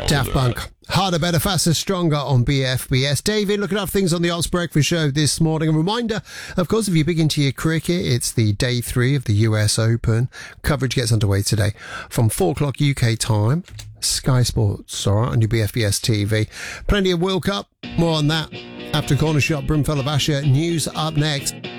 Daft Punk. Harder, better, faster, stronger on BFBS. David, looking up things on the Ox Breakfast Show this morning. A reminder, of course, if you're big into your cricket, it's the day 3 of the US Open. Coverage gets underway today from 4 o'clock UK time. Sky Sports, all right, on your BFBS TV. Plenty of World Cup. More on that after Corner Shop, Broomfella Basher. News up next.